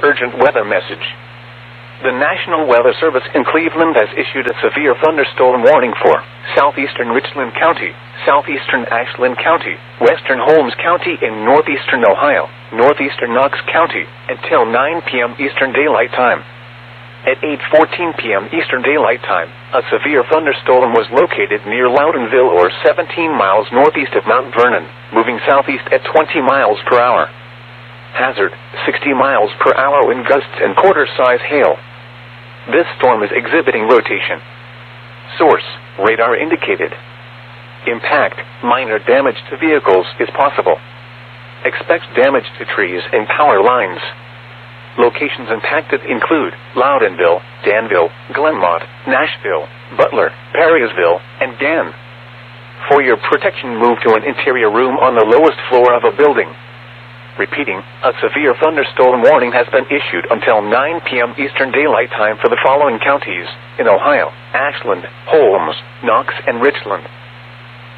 urgent weather message. The National Weather Service in Cleveland has issued a severe thunderstorm warning for southeastern Richland County, southeastern Ashland County, western Holmes County, and northeastern Ohio, northeastern Knox County, until 9 p.m. Eastern Daylight Time. At 8:14 p.m. Eastern Daylight Time, a severe thunderstorm was located near Loudonville, or 17 miles northeast of Mount Vernon, moving southeast at 20 miles per hour. Hazard, 60 miles per hour wind gusts and quarter-size hail. This storm is exhibiting rotation. Source, radar indicated. Impact, minor damage to vehicles is possible. Expect damage to trees and power lines. Locations impacted include Loudonville, Danville, Glenmont, Nashville, Butler, Perrysville, and Dan. For your protection, move to an interior room on the lowest floor of a building. Repeating, a severe thunderstorm warning has been issued until 9 p.m. Eastern Daylight Time for the following counties in Ohio: Ashland, Holmes, Knox, and Richland.